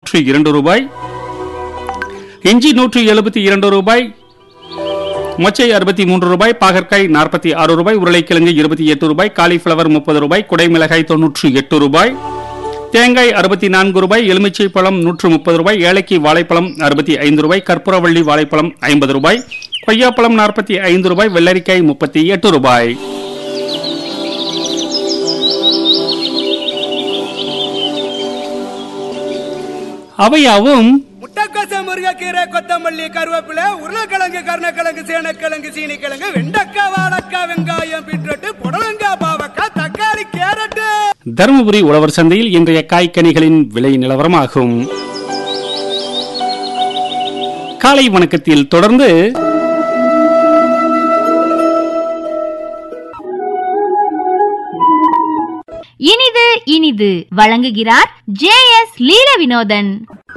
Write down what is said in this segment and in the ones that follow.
102 ரூபாய், இஞ்சி 172 ரூபாய், மொச்சை 63 ரூபாய், பாகற்காய் 46 ரூபாய், உருளைக்கிழங்கு 28 ரூபாய், காலிஃபிளவர் 30 ரூபாய், குடைமிளகாய் 98 ரூபாய், தேங்காய் 64 ரூபாய், எலுமிச்சை பழம் 130 ரூபாய், ஏலக்கி வாழைப்பழம் 65 ரூபாய், கற்பூரவள்ளி வாழைப்பழம் 50 ரூபாய், கொய்யாப்பழம் 45 ரூபாய், வெள்ளரிக்காய் 38 ரூபாய். அவையாவும் முட்டைக்கோச, முருங்கைக்கீரை, கொத்தமல்லி, கருவேப்பிலை, உருளைக்கிழங்கு, கருணக்கிழங்கு, சேனக்கிழங்கு, சீனிக்கிழங்கு, வெண்டைக்காய், வாழைக்காய், வெங்காயம், பீட்ரூட், புடலங்காய், பாவக்காய், தக்காளி, கேரட். தருமபுரி உழவர் சந்தையில் இன்றைய காய்கனிகளின் விலை நிலவரமாகும். காலை வணக்கத்தில் தொடர்ந்து இனிது இனிது வழங்குகிறார் JS லீல வினோதன்.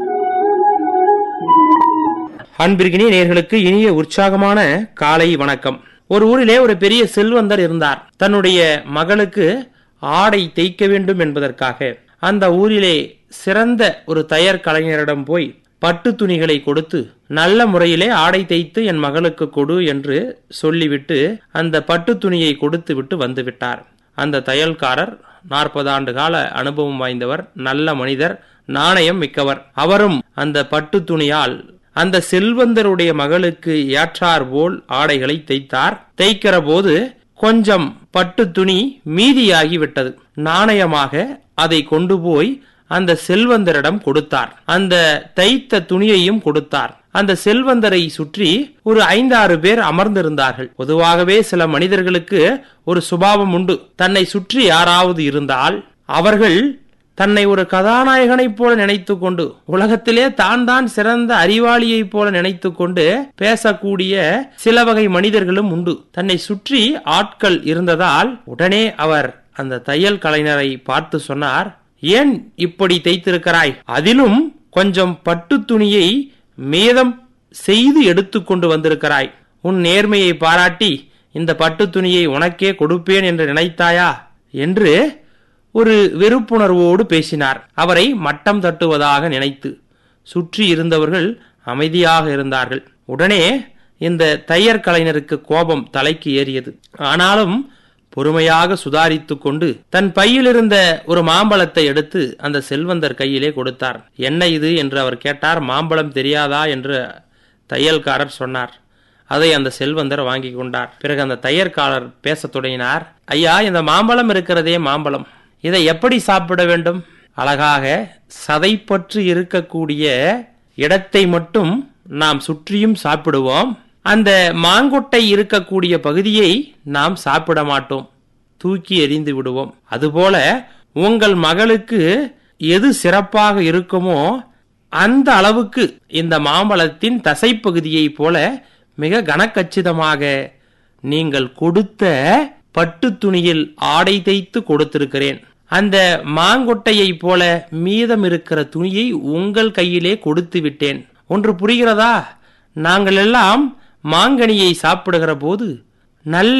அன்பிற்கினிய நேயர்களுக்கு இனிய உற்சாகமான காலை வணக்கம். ஒரு ஊரிலே ஒரு பெரிய செல்வந்தர் இருந்தார். தன்னுடைய மகளுக்கு ஆடை தைக்க வேண்டும் என்பதற்காக அந்த ஊரிலே சிறந்த ஒரு தையர் கலைஞரிடம் போய் பட்டு துணிகளை கொடுத்து நல்ல முறையிலே ஆடை தைத்து என் மகளுக்கு கொடு என்று சொல்லிவிட்டு அந்த பட்டு துணியை கொடுத்து விட்டு வந்து விட்டார். அந்த தையல்காரர் 40 ஆண்டு கால அனுபவம் வாய்ந்தவர், நல்ல மனிதர், நாணயம் மிக்கவர். அவரும் அந்த பட்டு துணியால் அந்த செல்வந்தருடைய மகளுக்கு ஏற்றார் போல் ஆடைகளை தைத்தார். தைக்கிற போது கொஞ்சம் பட்டு துணி மீதியாகி விட்டது. நாணயமாக அதை கொண்டு போய் அந்த செல்வந்தரிடம் கொடுத்தார். அந்த தைத்த துணியையும் கொடுத்தார். அந்த செல்வந்தரை சுற்றி ஒரு 5-6 பேர் அமர்ந்திருந்தார்கள். பொதுவாகவே சில மனிதர்களுக்கு ஒரு சுபாவம் உண்டு. தன்னை சுற்றி யாராவது இருந்தால் அவர்கள் தன்னை ஒரு கதாநாயகனைப் போல நினைத்து கொண்டு, உலகத்திலே தான் சிறந்த அறிவாளியைப் போல நினைத்து கொண்டு பேசக்கூடிய சில வகை மனிதர்களும் உண்டு. தன்னை சுற்றி ஆட்கள் இருந்ததால் உடனே அவர் அந்த தையல் கலைஞரை பார்த்து சொன்னார், ஏன் இப்படி தைத்திருக்கிறாய்? அதிலும் கொஞ்சம் பட்டு துணியை மீதம் செய்து எடுத்துக்கொண்டு வந்திருக்கிறாய். உன் நேர்மையை பாராட்டி இந்த பட்டு துணியை உனக்கே கொடுப்பேன் என்று நினைத்தாயா என்று ஒரு வெறுப்புணர்வோடு பேசினார். அவரை மட்டம் தட்டுவதாக நினைத்து சுற்றி இருந்தவர்கள் அமைதியாக இருந்தார்கள். உடனே இந்த தையர் கலைஞருக்கு கோபம் தலைக்கு ஏறியது. ஆனாலும் பொறுமையாக சுதாரித்து கொண்டு தன் பையில் இருந்த ஒரு மாம்பழத்தை எடுத்து அந்த செல்வந்தர் கையிலே கொடுத்தார். என்ன இது என்று அவர் கேட்டார். மாம்பழம் தெரியாதா என்று தையல்காரர் சொன்னார். அதை அந்த செல்வந்தர் வாங்கி கொண்டார். பிறகு அந்த தையற்காரர் பேச தொடங்கினார். ஐயா, இந்த மாம்பழம் இருக்கிறதே மாம்பழம், இதை எப்படி சாப்பிட வேண்டும்? அழகாக சதைப்பற்று இருக்கக்கூடிய இடத்தை மட்டும் நாம் சுற்றியும் சாப்பிடுவோம். அந்த மாங்கொட்டை இருக்கக்கூடிய பகுதியை நாம் சாப்பிட மாட்டோம், தூக்கி எறிந்து விடுவோம். அதுபோல உங்கள் மகளுக்கு எது சிறப்பாக இருக்குமோ அந்த அளவுக்கு இந்த மாம்பழத்தின் தசைப்பகுதியை போல மிக கனக்கச்சிதமாக நீங்கள் கொடுத்த பட்டு துணியில் ஆடை தைத்து கொடுத்திருக்கிறேன். அந்த மாங்கொட்டையை போல மீதம் இருக்கிற துணியை உங்கள் கையிலே கொடுத்து விட்டேன். ஒன்று புரிகிறதா? நாங்கள் எல்லாம் மாங்கனியை சாப்பிடுகிற போது நல்ல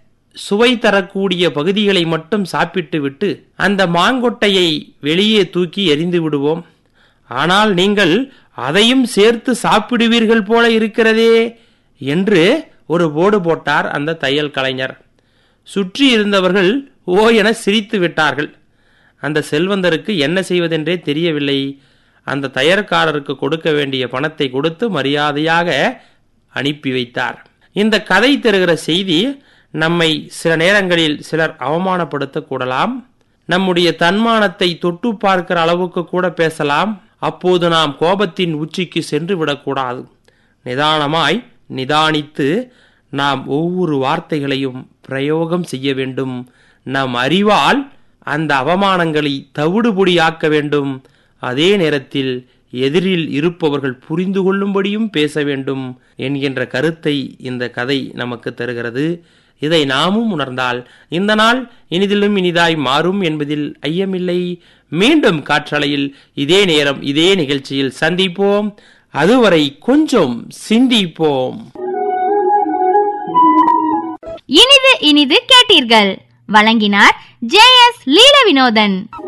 சுவை தரக்கூடிய பகுதிகளை மட்டும் சாப்பிட்டு விட்டு அந்த மாங்கொட்டையை வெளியே தூக்கி எறிந்து விடுவோம். ஆனால் நீங்கள் அதையும் சேர்த்து சாப்பிடுவீர்கள் போல இருக்கிறதே என்று ஒரு போர்டு போட்டார் அந்த தையல் கலைஞர். சுற்றி இருந்தவர்கள் ஓ என சிரித்து விட்டார்கள். அந்த செல்வந்தருக்கு என்ன செய்வதென்றே தெரியவில்லை. அந்த தையற்காரருக்கு கொடுக்க வேண்டிய பணத்தை கொடுத்து மரியாதையாக அனுப்பி வைத்தார். இந்த கதை தருகிற செய்தி, நம்மை சில நேரங்களில் சிலர் அவமானப்படுத்த கூடலாம், நம்முடைய தன்மானத்தை தொட்டு பார்க்கிற அளவுக்கு கூட பேசலாம். அப்போது நாம் கோபத்தின் உச்சிக்கு சென்று விடக்கூடாது. நிதானமாய் நிதானித்து நாம் ஒவ்வொரு வார்த்தைகளையும் பிரயோகம் செய்ய வேண்டும். நம் அறிவால் அந்த அவமானங்களை தவிடுபொடியாக்க வேண்டும். அதே நேரத்தில் எதிரில் இருப்பவர்கள் புரிந்து கொள்ளும்படியும் பேச வேண்டும் என்கின்ற கருத்தை இந்த கதை நமக்கு தருகிறது. இதை நாமும் உணர்ந்தால் இந்த நாள் இனிதிலும் இனிதாய் மாறும் என்பதில் ஐயமில்லை. மீண்டும் காற்றலையில் இதே நேரம் இதே நிகழ்ச்சியில் சந்திப்போம். அதுவரை கொஞ்சம் சிந்திப்போம். இனிது இனிது கேட்டீர்கள். வழங்கினார் JS லீல வினோதன்.